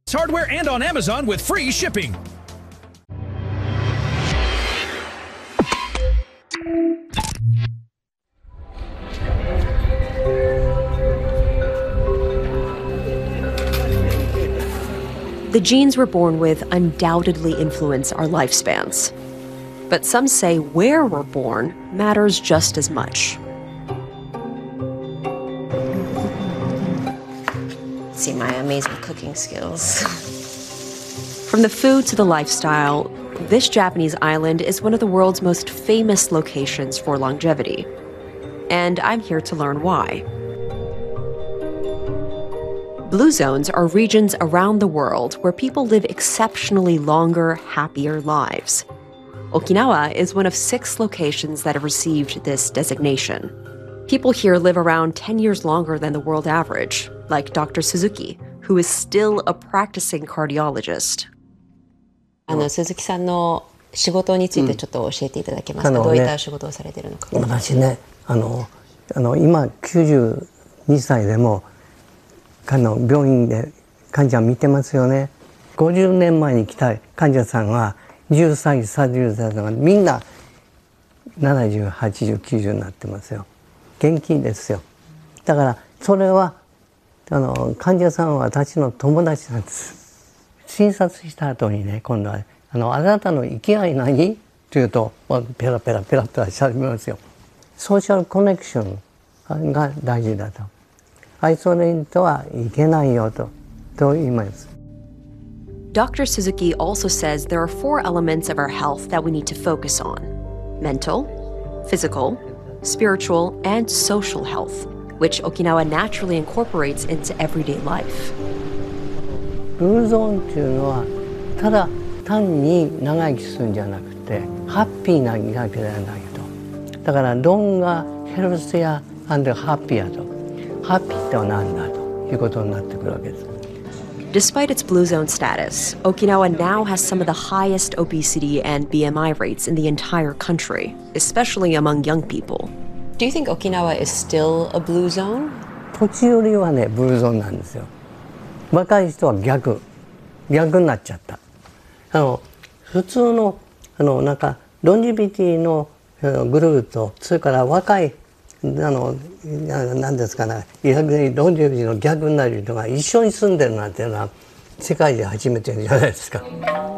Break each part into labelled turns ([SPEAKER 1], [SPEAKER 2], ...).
[SPEAKER 1] Hardware and on Amazon with free shipping.
[SPEAKER 2] The genes we're born with undoubtedly influence our lifespans. But some say where we're born matters just as much.
[SPEAKER 3] See my amazing cooking skills.
[SPEAKER 2] From the food to the lifestyle, this Japanese island is one of the world's most famous locations for longevity. And I'm here to learn why. Blue zones are regions around the world where people live exceptionally longer, happier lives. Okinawa is one of 6 locations that have received this designation. People here live around 10 years longer than the world average, like Dr. Suzuki, who is still a practicing cardiologist.
[SPEAKER 3] 鈴木さんの仕事についてちょっと教えていただけますか？どういった仕事をされているのか。
[SPEAKER 4] 私ね、今92歳でも病院で患者見てますよね。50年前に来た患者さんは10歳、30歳とかみんな70、80、90になってますよ。元気ですよ。だからそれは患者さんは私の友達なんです。診察した後にね、今度はあなたの生きがい何って言うとペラペラペラとしゃべりますよ。ソーシャルコネクションが大事だと。アイソレートはいけないよと言います。
[SPEAKER 2] Dr. Suzuki also says there are 4 elements of our health that we need to focus on: mental, physical, spiritual, and social health, which Okinawa naturally incorporates into everyday life.
[SPEAKER 4] ブルーゾーンっていうのはただ単に長生きするんじゃなくてハッピーな生き方なんだけど、だからロンガヘルスやハッピーやと、ハッピーっては何だということになってくるわけです。
[SPEAKER 2] Despite its blue zone status, Okinawa now has some of the highest obesity and BMI rates in the entire country, especially among young people.
[SPEAKER 3] Do you think Okinawa is still a blue zone?
[SPEAKER 4] 土地よりはね、ブルーゾーンなんですよ。若い人は逆になっちゃった。普通のなんかロンジビティのグループと、それから若い何ですかね、ロンジビティの逆になる人が一緒に住んでるなんていうのは世界で初めてじゃないですか。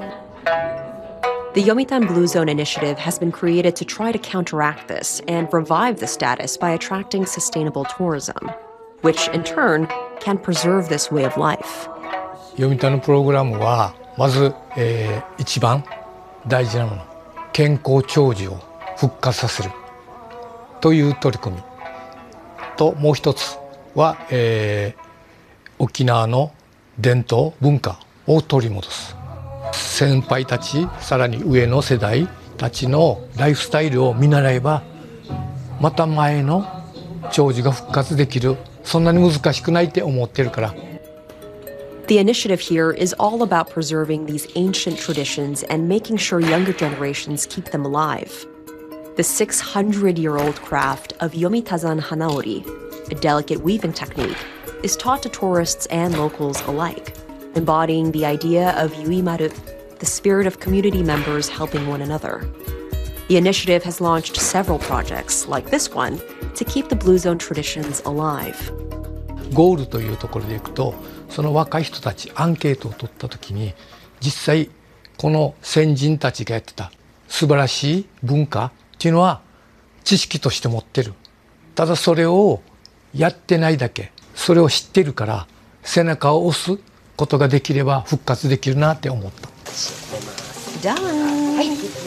[SPEAKER 2] The Yomitan Blue Zone Initiative has been created to try to counteract this and revive the status by attracting sustainable tourism, which in turn can preserve this way of life.
[SPEAKER 5] 読谷のプログラムはまず、一番大事なもの、健康長寿を復活させるという取り組みと、もう一つは、沖縄の伝統文化を取り戻す。先輩たち、さらに上の世代たちのライフスタイルを見習えば、また前の長寿が復活できる。そんなに難しくないって思ってるから。
[SPEAKER 2] The initiative here is all about preserving these ancient traditions and making sure younger generations keep them alive. The 600-year-old craft of Yomitazan Hanaori, a delicate weaving technique, is taught to tourists and locals alike, embodying the idea of yuimaru, the spirit of community members helping one another. The initiative has launched several projects, like this one, to keep the Blue Zone traditions alive.
[SPEAKER 5] ゴールというところでいくと、その若い人たちアンケートを取った時に、実際この先人たちがやってた素晴らしい文化っていうのは知識として持ってる。ただそれをやってないだけ、それを知ってるから背中を押すことができれば復活できるなって思った。
[SPEAKER 2] Done.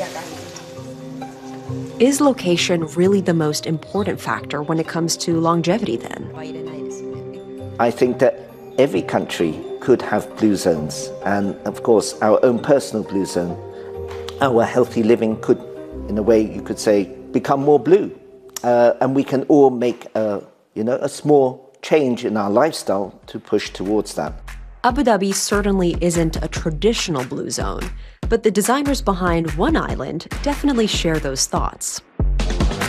[SPEAKER 2] Is location really the most important factor when it comes to longevity then?
[SPEAKER 6] I think that every country could have blue zones, and of course our own personal blue zone, our healthy living could, in a way you could say, become more blue, and we can all make a small change in our lifestyle to push towards that.
[SPEAKER 2] Abu Dhabi certainly isn't a traditional blue zone, but the designers behind One Island definitely share those thoughts.